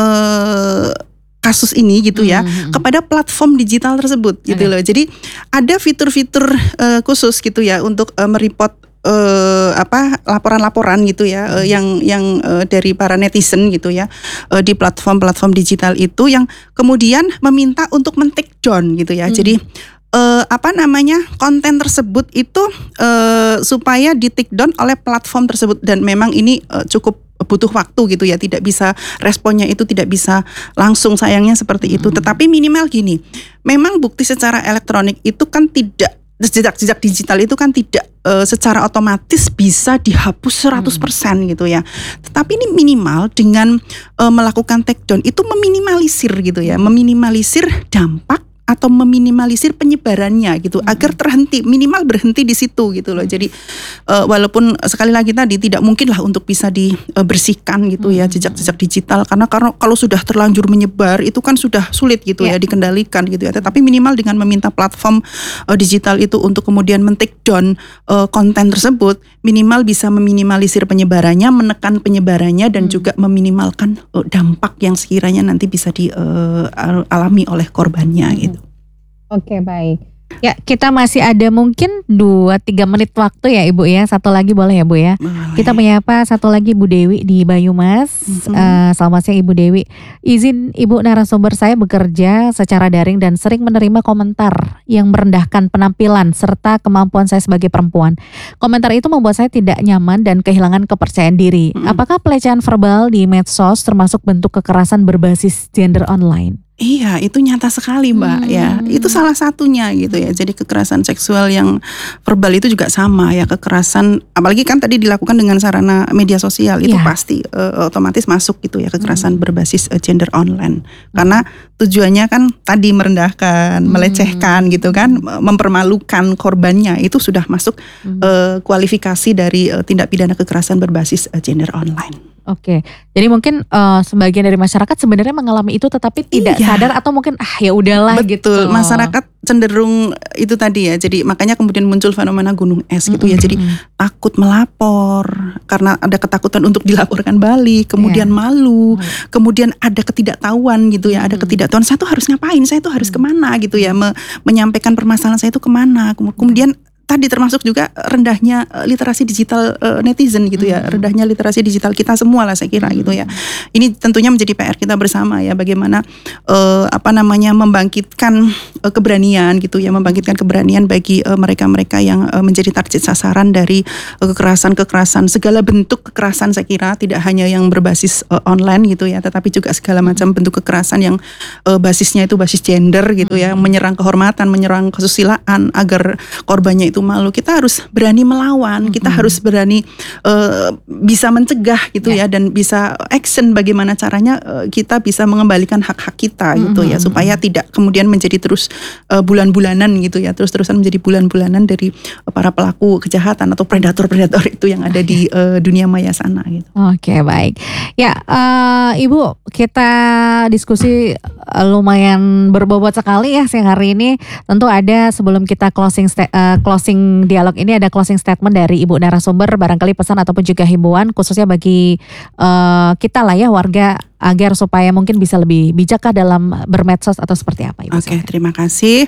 A: uh, kasus ini gitu ya mm-hmm. kepada platform digital tersebut gitu okay. loh. Jadi ada fitur-fitur uh, khusus gitu ya untuk uh, mereport uh, apa laporan-laporan gitu ya mm-hmm. uh, yang yang uh, dari para netizen gitu ya uh, di platform-platform digital itu, yang kemudian meminta untuk men-take down gitu ya. Mm-hmm. Jadi Uh, apa namanya konten tersebut itu uh, supaya di take down oleh platform tersebut, dan memang ini uh, cukup butuh waktu gitu ya, tidak bisa, responnya itu tidak bisa langsung sayangnya seperti hmm. itu. Tetapi minimal gini, memang bukti secara elektronik itu kan tidak, jejak-jejak digital itu kan tidak uh, secara otomatis bisa dihapus seratus persen hmm. gitu ya. Tetapi ini minimal dengan uh, melakukan take down itu meminimalisir gitu ya, meminimalisir dampak atau meminimalisir penyebarannya gitu, hmm. agar terhenti, minimal berhenti di situ gitu loh. Jadi uh, walaupun sekali lagi tadi tidak mungkin lah untuk bisa dibersihkan gitu hmm. ya jejak-jejak digital, karena karena kalau sudah terlanjur menyebar itu kan sudah sulit gitu yeah. ya dikendalikan gitu ya. Tetapi minimal dengan meminta platform uh, digital itu untuk kemudian men-take down uh, konten tersebut, minimal bisa meminimalisir penyebarannya, menekan penyebarannya, dan hmm. juga meminimalkan uh, dampak yang sekiranya nanti bisa dialami uh, oleh korbannya gitu.
B: Oke, baik. Ya, kita masih ada mungkin dua tiga menit waktu ya Ibu ya. Satu lagi boleh ya Bu ya? Boleh. Kita menyapa satu lagi Bu Dewi di Banyumas. Mm-hmm. uh, Selamat siang Ibu Dewi. Izin Ibu, narasumber saya bekerja secara daring dan sering menerima komentar yang merendahkan penampilan serta kemampuan saya sebagai perempuan. Komentar itu membuat saya tidak nyaman dan kehilangan kepercayaan diri. Mm-hmm. Apakah pelecehan verbal di medsos termasuk bentuk kekerasan berbasis gender online?
A: Iya, itu nyata sekali Mbak, ya.
B: Hmm.
A: Itu salah satunya gitu ya. Jadi kekerasan seksual yang verbal itu juga sama ya, kekerasan apalagi kan tadi dilakukan dengan sarana media sosial itu
B: Iya.
A: pasti uh, otomatis masuk gitu ya, kekerasan berbasis uh, gender online. Karena tujuannya kan tadi merendahkan, melecehkan gitu kan, mempermalukan korbannya, itu sudah masuk uh, kualifikasi dari uh, tindak pidana kekerasan berbasis uh, gender online.
B: Oke, jadi mungkin uh, sebagian dari masyarakat sebenarnya mengalami itu tetapi tidak
A: Iya.
B: sadar atau mungkin ah ya udahlah gitu.
A: Betul, masyarakat cenderung itu tadi ya. Jadi makanya kemudian muncul fenomena gunung es gitu ya. Jadi takut melapor karena ada ketakutan untuk dilaporkan balik, kemudian
B: Iya.
A: malu, kemudian ada ketidaktahuan gitu ya. Ada ketidaktahuan, saya tuh harus ngapain, saya tuh harus kemana gitu ya, me- menyampaikan permasalahan saya itu kemana. Kemudian tadi termasuk juga rendahnya uh, literasi digital uh, netizen gitu ya, rendahnya literasi digital kita semua lah saya kira gitu ya. Ini tentunya menjadi P R kita bersama ya, bagaimana uh, apa namanya membangkitkan uh, keberanian gitu ya, membangkitkan keberanian bagi uh, mereka-mereka yang uh, menjadi target sasaran dari uh, kekerasan-kekerasan, segala bentuk kekerasan saya kira, tidak hanya yang berbasis uh, online gitu ya, tetapi juga segala macam bentuk kekerasan yang uh, basisnya itu basis gender gitu ya, menyerang kehormatan, menyerang kesusilaan agar korbannya itu malu. Kita harus berani melawan, kita mm-hmm. harus berani uh, bisa mencegah gitu yeah. ya, dan bisa action bagaimana caranya uh, kita bisa mengembalikan hak-hak kita mm-hmm. gitu ya, supaya tidak kemudian menjadi terus uh, bulan-bulanan gitu ya, terus-terusan menjadi bulan-bulanan dari uh, para pelaku kejahatan atau predator-predator itu yang ada di uh, dunia maya sana gitu.
B: Oke, okay, baik. Ya, uh, Ibu, kita diskusi uh, lumayan berbobot sekali ya siang hari ini. Tentu ada sebelum kita closing sta- uh, closing dialog ini ada closing statement dari Ibu narasumber, barangkali pesan ataupun juga himbauan khususnya bagi uh, kita lah ya warga agar supaya mungkin bisa lebih bijakkah dalam bermedsos atau seperti apa Ibu?
A: Oke, okay, terima kasih.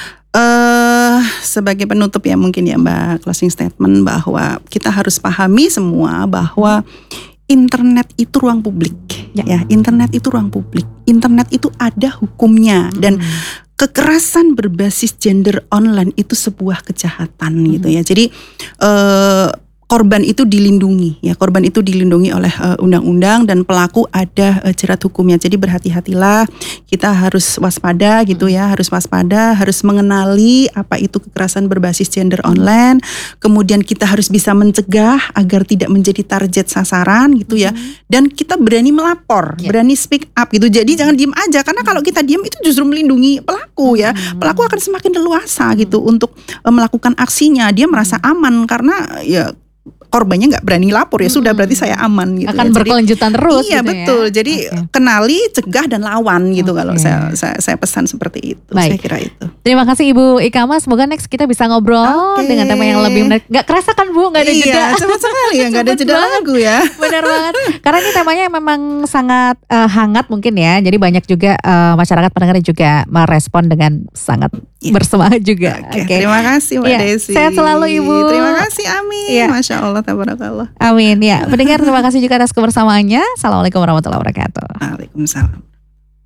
A: Uh, sebagai penutup ya mungkin ya Mbak, closing statement bahwa kita harus pahami semua bahwa internet itu ruang publik ya, ya internet itu ruang publik, internet itu ada hukumnya dan hmm. kekerasan berbasis gender online itu sebuah kejahatan hmm. gitu ya. Jadi uh, korban itu dilindungi ya, korban itu dilindungi oleh uh, undang-undang dan pelaku ada uh, jerat hukumnya. Jadi berhati-hatilah, kita harus waspada gitu ya, harus waspada, harus mengenali apa itu kekerasan berbasis gender online. Kemudian kita harus bisa mencegah agar tidak menjadi target sasaran gitu ya. Dan kita berani melapor, yeah. berani speak up gitu. Jadi jangan diem aja, karena kalau kita diem itu justru melindungi pelaku ya. Pelaku akan semakin leluasa gitu untuk uh, melakukan aksinya. Dia merasa aman karena ya korbannya nggak berani lapor ya, hmm. sudah berarti saya aman gitu.
B: Akan
A: ya.
B: berkelanjutan
A: Jadi,
B: terus
A: iya
B: gitu
A: betul.
B: ya?
A: Jadi
B: okay.
A: kenali, cegah dan lawan gitu, okay. kalau saya, saya saya pesan seperti itu.
B: Baik.
A: Saya kira itu.
B: Terima kasih Ibu Ikama. Semoga next kita bisa ngobrol okay. dengan tema yang lebih menarik. Gak kerasa kan Bu, gak ada
A: iya,
B: jeda.
A: Iya, cepat sekali ya, gak ada jeda lagu ya.
B: Benar banget. Karena ini temanya memang sangat uh, hangat mungkin ya. Jadi banyak juga uh, masyarakat pendengar juga merespon dengan sangat yeah. bersemangat juga.
A: Okay.
B: Okay.
A: Terima kasih Mbak
B: yeah.
A: Desi.
B: Sehat selalu Ibu.
A: Terima kasih, amin. Yeah. Masya Allah, tabarakallah.
B: Amin ya. Pendengar terima kasih juga atas kebersamaannya. Assalamualaikum warahmatullahi wabarakatuh.
A: Waalaikumsalam.